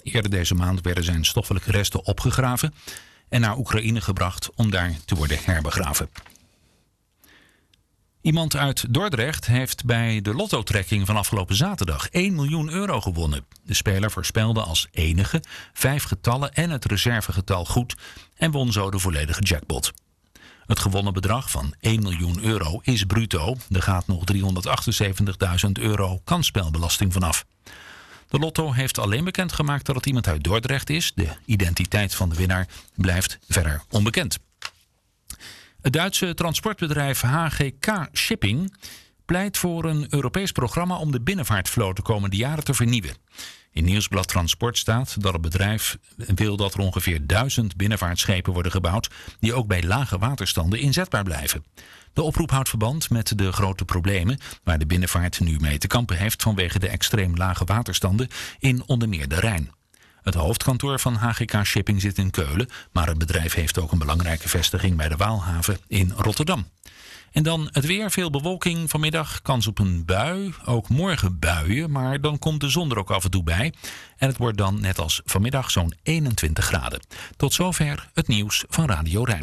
Eerder deze maand werden zijn stoffelijke resten opgegraven en naar Oekraïne gebracht om daar te worden herbegraven. Iemand uit Dordrecht heeft bij de lottotrekking van afgelopen zaterdag 1 miljoen euro gewonnen. De speler voorspelde als enige 5 getallen en het reservegetal goed en won zo de volledige jackpot. Het gewonnen bedrag van 1 miljoen euro is bruto. Er gaat nog 378.000 euro kansspelbelasting vanaf. De lotto heeft alleen bekendgemaakt dat het iemand uit Dordrecht is. De identiteit van de winnaar blijft verder onbekend. Het Duitse transportbedrijf HGK Shipping pleit voor een Europees programma om de binnenvaartvloot de komende jaren te vernieuwen. In Nieuwsblad Transport staat dat het bedrijf wil dat er ongeveer 1000 binnenvaartschepen worden gebouwd die ook bij lage waterstanden inzetbaar blijven. De oproep houdt verband met de grote problemen waar de binnenvaart nu mee te kampen heeft vanwege de extreem lage waterstanden in onder meer de Rijn. Het hoofdkantoor van HGK Shipping zit in Keulen, maar het bedrijf heeft ook een belangrijke vestiging bij de Waalhaven in Rotterdam. En dan het weer, veel bewolking vanmiddag, kans op een bui, ook morgen buien, maar dan komt de zon er ook af en toe bij. En het wordt dan net als vanmiddag zo'n 21 graden. Tot zover het nieuws van Radio Rijn.